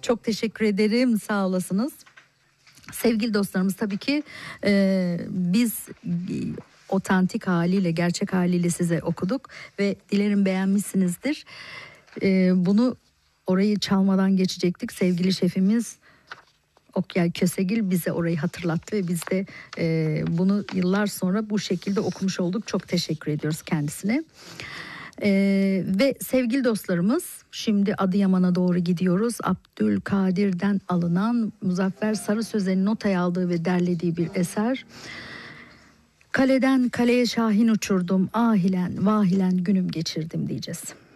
Çok teşekkür ederim, sağ olasınız. Sevgili dostlarımız, tabii ki biz otantik haliyle, gerçek haliyle size okuduk ve dilerim beğenmişsinizdir. Bunu orayı çalmadan geçecektik. Sevgili şefimiz Okyay Kösegil bize orayı hatırlattı ve biz de bunu yıllar sonra bu şekilde okumuş olduk. Çok teşekkür ediyoruz kendisine. Ve sevgili dostlarımız, şimdi Adıyaman'a doğru gidiyoruz. Abdülkadir'den alınan, Muzaffer Sarı Sözen'in notaya aldığı ve derlediği bir eser. Kaleden kaleye şahin uçurdum, ahilen vahilen günüm geçirdim diyeceğiz.